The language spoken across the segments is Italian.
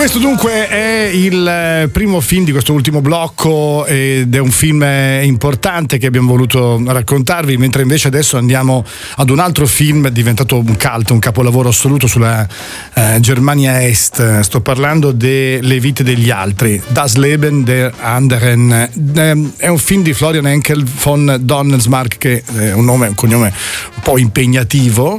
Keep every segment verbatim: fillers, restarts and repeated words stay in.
Questo dunque è il primo film di questo ultimo blocco ed è un film importante che abbiamo voluto raccontarvi, mentre invece adesso andiamo ad un altro film diventato un cult, un capolavoro assoluto sulla eh, Germania Est. Sto parlando delle vite degli altri, Das Leben der Anderen. È un film di Florian Henkel von Donnersmarck, che è un nome, un cognome un po' impegnativo,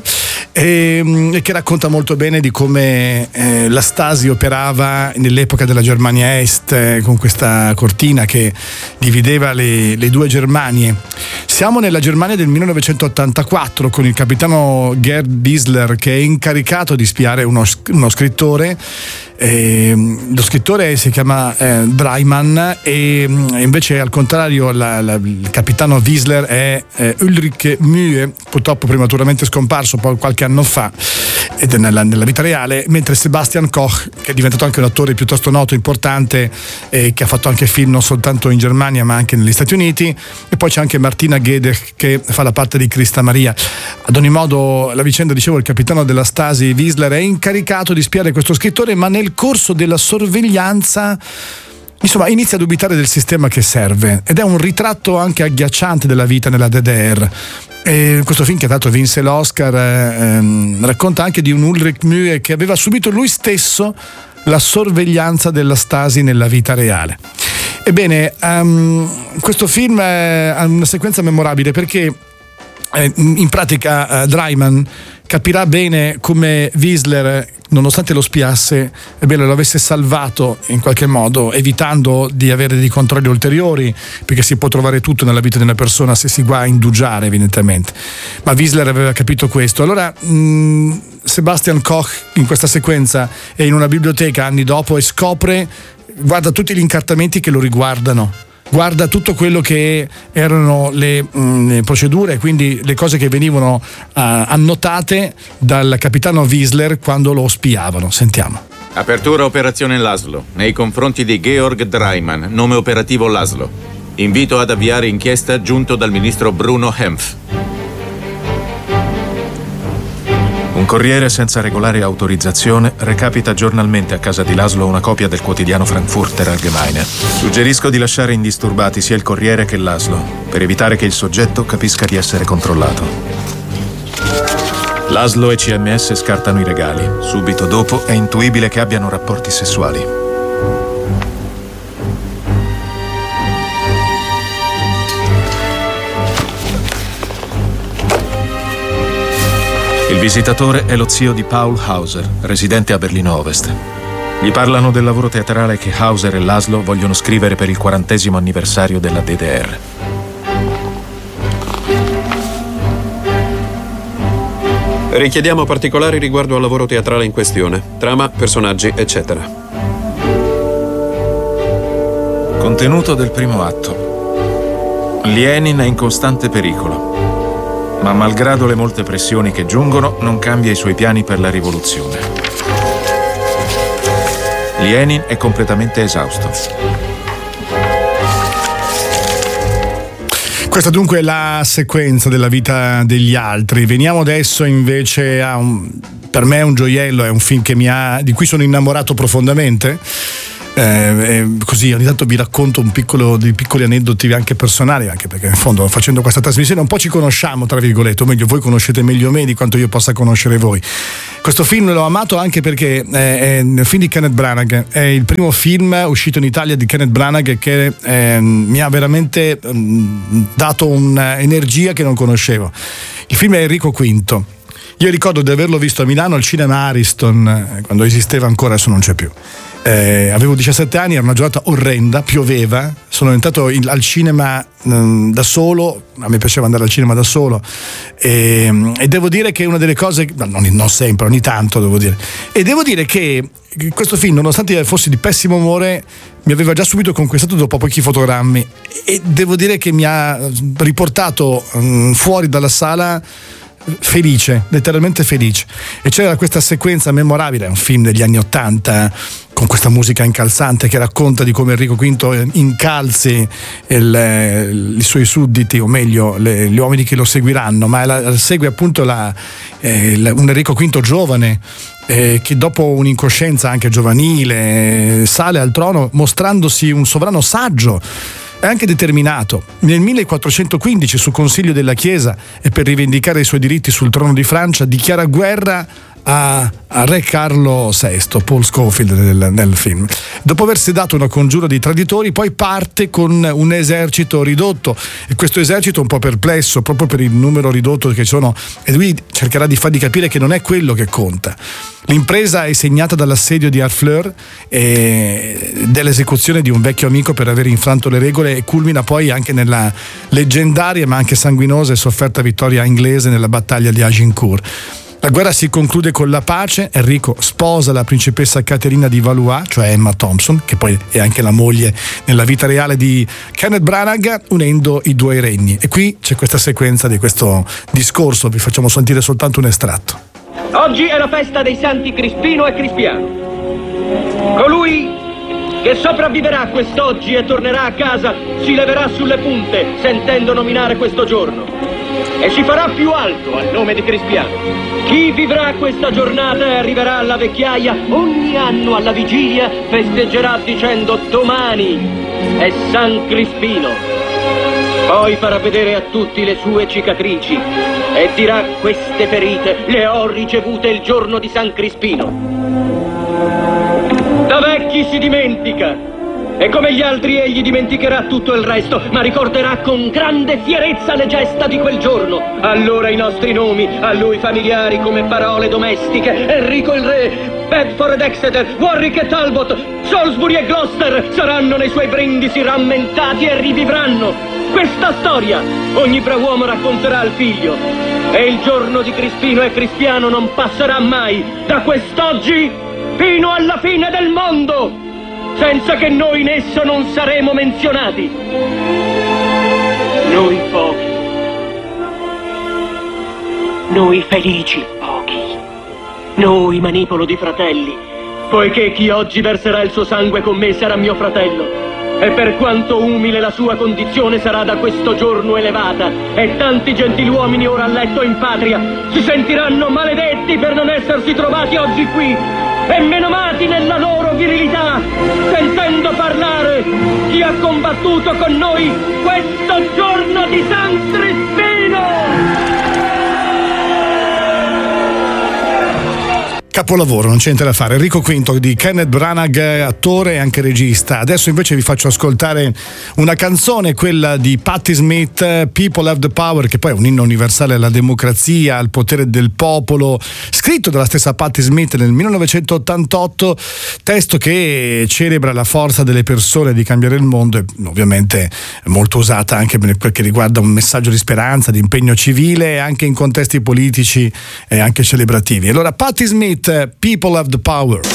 e che racconta molto bene di come eh, la Stasi operava nell'epoca della Germania Est, eh, con questa cortina che divideva le, le due Germanie. Siamo nella Germania del millenovecentottantaquattro con il capitano Gerd Wiesler, che è incaricato di spiare uno, uno scrittore. Eh, lo scrittore si chiama eh, Dreimann e invece al contrario la, la, il capitano Wiesler è eh, Ulrich Mühe, purtroppo prematuramente scomparso poi qualche anno fa ed è nella, nella vita reale, mentre Sebastian Koch, che è diventato anche un attore piuttosto noto, importante, e che ha fatto anche film non soltanto in Germania ma anche negli Stati Uniti, e poi c'è anche Martina Gedeck che fa la parte di Christa Maria. Ad ogni modo la vicenda, dicevo, il capitano della Stasi Wiesler è incaricato di spiare questo scrittore, ma nel corso della sorveglianza insomma inizia a dubitare del sistema che serve, ed è un ritratto anche agghiacciante della vita nella D D R. E questo film, che tra l'altro vinse l'Oscar, ehm, racconta anche di un Ulrich Mühe che aveva subito lui stesso la sorveglianza della Stasi nella vita reale. Ebbene, um, questo film ha una sequenza memorabile perché eh, in pratica uh, Dreimann capirà bene come Wiesler, nonostante lo spiasse, ebbene lo avesse salvato in qualche modo, evitando di avere dei controlli ulteriori, perché si può trovare tutto nella vita di una persona se si va a indugiare, evidentemente. Ma Wiesler aveva capito questo. Allora mh, Sebastian Koch in questa sequenza è in una biblioteca anni dopo e scopre, guarda tutti gli incartamenti che lo riguardano, guarda tutto quello che erano le, mh, le procedure, quindi le cose che venivano uh, annotate dal capitano Wiesler quando lo spiavano. Sentiamo. Apertura operazione Laszlo nei confronti di Georg Dreimann, nome operativo Laszlo. Invito ad avviare inchiesta giunto dal ministro Bruno Hempf. Un corriere senza regolare autorizzazione recapita giornalmente a casa di Laszlo una copia del quotidiano Frankfurter Allgemeine. Suggerisco di lasciare indisturbati sia il corriere che Laszlo, per evitare che il soggetto capisca di essere controllato. Laszlo e C M S scartano i regali. Subito dopo è intuibile che abbiano rapporti sessuali. Il visitatore è lo zio di Paul Hauser, residente a Berlino Ovest. Gli parlano del lavoro teatrale che Hauser e Laszlo vogliono scrivere per il quarantesimo anniversario della D D R. Richiediamo particolari riguardo al lavoro teatrale in questione, trama, personaggi, eccetera. Contenuto del primo atto. Lenin è in costante pericolo, ma malgrado le molte pressioni che giungono, non cambia i suoi piani per la rivoluzione. Lenin è completamente esausto. Questa dunque è la sequenza della vita degli altri. Veniamo adesso invece a un, per me è un gioiello, è un film che mi ha, di cui sono innamorato profondamente. Eh, così ogni tanto vi racconto un piccolo, dei piccoli aneddoti anche personali, anche perché in fondo facendo questa trasmissione un po' ci conosciamo, tra virgolette, o meglio voi conoscete meglio me di quanto io possa conoscere voi. Questo film l'ho amato anche perché è un film di Kenneth Branagh, è il primo film uscito in Italia di Kenneth Branagh che eh, mi ha veramente um, dato un'energia che non conoscevo. Il film è Enrico quinto. Io ricordo di averlo visto a Milano al cinema Ariston, quando esisteva ancora, adesso non c'è più. Eh, avevo diciassette anni, era una giornata orrenda, pioveva, sono entrato in, al cinema mh, da solo, a me piaceva andare al cinema da solo, e, e devo dire che una delle cose, non, non sempre, ogni tanto devo dire, e devo dire che questo film, nonostante fossi di pessimo umore, mi aveva già subito conquistato dopo pochi fotogrammi, e devo dire che mi ha riportato mh, fuori dalla sala felice, letteralmente felice. E c'era questa sequenza memorabile, è un film degli anni Ottanta, con questa musica incalzante che racconta di come Enrico quinto incalzi il, i suoi sudditi, o meglio le, gli uomini che lo seguiranno, ma la, segue appunto la, eh, la, un Enrico quinto giovane, eh, che dopo un'incoscienza anche giovanile eh, sale al trono mostrandosi un sovrano saggio e anche determinato. Nel millequattrocentoquindici, su consiglio della Chiesa e per rivendicare i suoi diritti sul trono di Francia, dichiara guerra a, a re Carlo sesto, Paul Scofield nel, nel film. Dopo aver sedato una congiura di traditori, poi parte con un esercito ridotto, e questo esercito un po' perplesso proprio per il numero ridotto che sono, e lui cercherà di fargli capire che non è quello che conta. L'impresa è segnata dall'assedio di Harfleur e dell'esecuzione di un vecchio amico per aver infranto le regole, e culmina poi anche nella leggendaria ma anche sanguinosa e sofferta vittoria inglese nella battaglia di Agincourt. La guerra si conclude con la pace. Enrico sposa la principessa Caterina di Valois, cioè Emma Thompson, che poi è anche la moglie nella vita reale di Kenneth Branagh, unendo i due regni. E qui c'è questa sequenza di questo discorso, vi facciamo sentire soltanto un estratto. Oggi è la festa dei santi Crispino e Crispiano. Colui che sopravviverà a quest'oggi e tornerà a casa si leverà sulle punte sentendo nominare questo giorno e si farà più alto al nome di Crispiano. Chi vivrà questa giornata e arriverà alla vecchiaia ogni anno alla vigilia festeggerà dicendo: domani è San Crispino. Poi farà vedere a tutti le sue cicatrici e dirà: queste ferite le ho ricevute il giorno di San Crispino. Da vecchi si dimentica, e come gli altri egli dimenticherà tutto il resto, ma ricorderà con grande fierezza le gesta di quel giorno. Allora i nostri nomi, a lui familiari come parole domestiche, Enrico il re, Bedford ed Exeter, Warwick e Talbot, Salisbury e Gloucester, saranno nei suoi brindisi rammentati e rivivranno. Questa storia ogni brav'uomo racconterà al figlio, e il giorno di Crispino e Crispiano non passerà mai da quest'oggi fino alla fine del mondo, senza che noi in esso non saremo menzionati. Noi pochi, noi felici pochi, noi manipolo di fratelli, poiché chi oggi verserà il suo sangue con me sarà mio fratello. E per quanto umile la sua condizione sarà da questo giorno elevata, e tanti gentiluomini ora a letto in patria si sentiranno maledetti per non essersi trovati oggi qui e menomati nella loro virilità, sentendo parlare chi ha combattuto con noi questo giorno di San Crispino. Capolavoro, non c'è niente da fare. Enrico quinto di Kenneth Branagh, attore e anche regista. Adesso invece vi faccio ascoltare una canzone, quella di Patti Smith, People Have the Power, che poi è un inno universale alla democrazia, al potere del popolo, scritto dalla stessa Patti Smith nel millenovecentottantotto, testo che celebra la forza delle persone di cambiare il mondo, e ovviamente molto usata anche perché riguarda un messaggio di speranza, di impegno civile, anche in contesti politici e anche celebrativi. Allora, Patti Smith, People Have the Power.